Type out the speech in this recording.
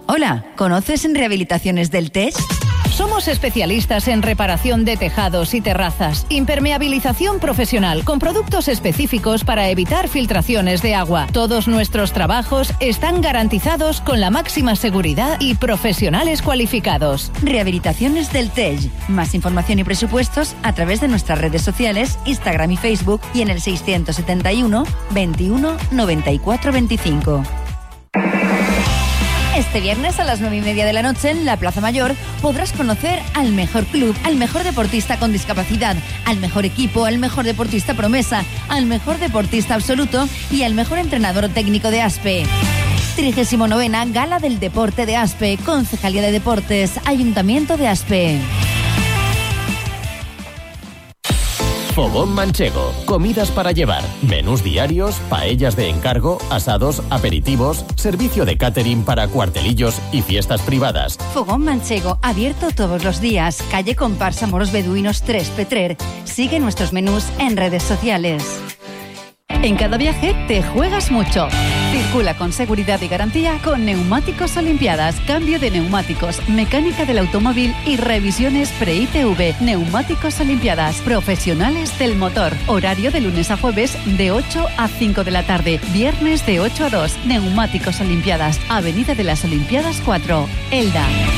Hola, ¿conoces Rehabilitaciones del Tej? Somos especialistas en reparación de tejados y terrazas, impermeabilización profesional con productos específicos para evitar filtraciones de agua. Todos nuestros trabajos están garantizados con la máxima seguridad y profesionales cualificados. Rehabilitaciones del Tej. Más información y presupuestos a través de nuestras redes sociales, Instagram y Facebook y en el 671 21 94 25. Este viernes a las 9:30 de la noche en la Plaza Mayor podrás conocer al mejor club, al mejor deportista con discapacidad, al mejor equipo, al mejor deportista promesa, al mejor deportista absoluto y al mejor entrenador técnico de ASPE. 39ª Gala del Deporte de ASPE, Concejalía de Deportes, Ayuntamiento de ASPE. Fogón Manchego. Comidas para llevar. Menús diarios, paellas de encargo, asados, aperitivos, servicio de catering para cuartelillos y fiestas privadas. Fogón Manchego, abierto todos los días. Calle Comparsa Moros Beduinos 3, Petrer. Sigue nuestros menús en redes sociales. En cada viaje te juegas mucho. Circula con seguridad y garantía con Neumáticos Olimpiadas. Cambio de neumáticos, mecánica del automóvil y revisiones pre-ITV. Neumáticos Olimpiadas. Profesionales del motor. Horario de lunes a jueves de 8 a 5 de la tarde. Viernes de 8 a 2. Neumáticos Olimpiadas. Avenida de las Olimpiadas 4. Elda.